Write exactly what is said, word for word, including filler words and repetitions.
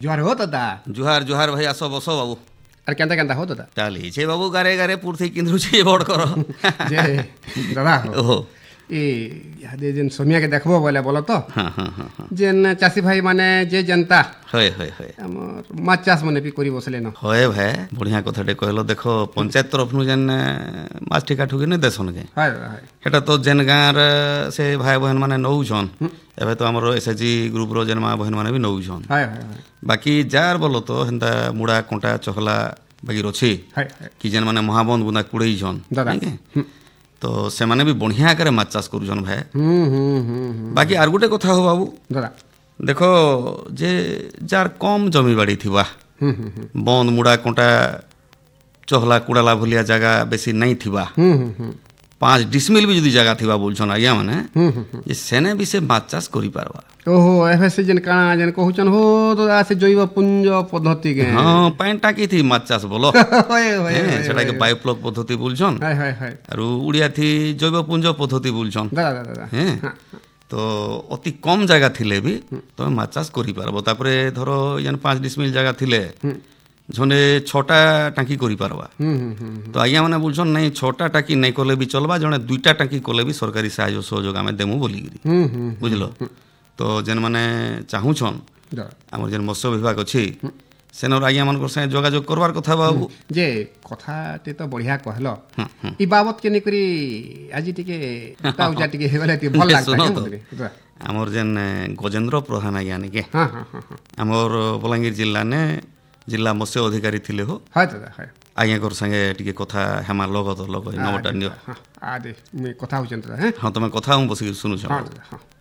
जुहार हो दादा जुहार जुहार भाई आस बस बाबू अरे केंता केंता हो दादा चालीछे बाबू गारे गारे पूर्ति किंद्रुछे बड़ कर जे दादा हो ओहो ए यादे जेन सोमिया के देखबो बोले बोलो तो हाँ हाँ हाँ हाँ जेन चासी भाई माने जे जनता हय हय हय हमर माछ चाष माने भी करी बसले न हय भाई बढ़िया कथाटे कहलो देखो पंचायत तरफ नु जेन माछ ठिका ठुकी नै देसन के हाय हाय हेटा तो जेन गाँर से भाई बहन माने नौछन एबे तो हमर एसएचजी ग्रुप रो जेन माँ बहन माने भी नौछन हाय हाय बाकी जार बोलो तो हेंता मुड़ा कोंटा चखला बाकी रोछि हाय हाय कि जेन माने महाबंध बुंदा कुड़ई छन दादा तो से माने भी बढ़िया करे माछ चाष करूछन भाई हम्म हम्म हम्म बाकी आर गुटे कथा हो बाबू दादा देखो जे जार कम जमी बाड़ी थिबा हम्म हम्म बंद मुड़ा कोंटा चहला कुड़ाला भलिया जगह बेसी नहीं थिबा हम्म हम्म पाँच डिसमिल भी जदि जगह थिबा बोलछन आज्ञा माने हम्म ये सेने भी से माछ चाष करि पारबा ओहो एफे से जेन काना जेन कहउचन हो दादा से जैव पुंज पद्धति के हां पैन टाकी थी माछ चाष बोलो होय होय सेटा के बायोफ्लॉक पद्धति बोलछन हाय हाय हाय आरो उड़िया थी जैव पुंज पद्धति बोलछन दादा दादा हैं तो अति कम जगह थिले भी तो माछ चाष करि पारबो तापरे धरो यान पाँच डिसमिल जगह थिले झने छोटा टांकी करि पारबा हम्म हम्म तो आज्ञा माने बोलछन नहीं छोटा टांकी नहीं कले भी चलबा जने दुईटा टांकी कले भी सरकारी सहायता सहयोग आमे देमु बोली गिरी हम्म हम्म बुझलो तो जेन माने चाहूछन दादा हमर जेन मत्स्य विभाग अछि सेनर आज्ञा मानकर संगे जोगाजोग करबार कथा बाबू जे कथाटे तो बढ़िया कहलो ई बाबत के निकरी आज टिके ताउजा टिके हेगले टिके भल लागता सुनो है तो। मुझे दादा हमर जेन गजेंद्र प्रधान आज्ञा ने के हां हां हां हां हमर बलांगीर जिला ने जिला मत्स्य अधिकारी थिले हो हाय दादा हाय आज्ञा कर संगे टिके कथा हेमा लगत लग नवटा नियो हां आ दे मैं कथा होचन दादा हैं हां तमे कथा हम बसी सुनु छ हां दादा हां